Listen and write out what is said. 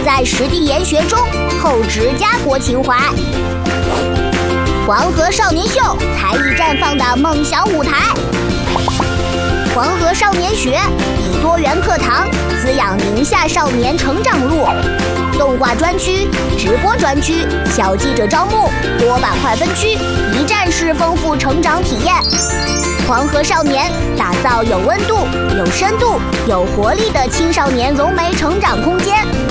在实地研学中，厚植家国情怀。黄河少年秀才艺绽放的梦想舞台。黄河少年学以多元课堂滋养宁夏少年成长路。动画专区、直播专区、小记者招募、多板块分区，一站式丰富成长体验。黄河少年打造有温度、有深度、有活力的青少年融媒成长空间。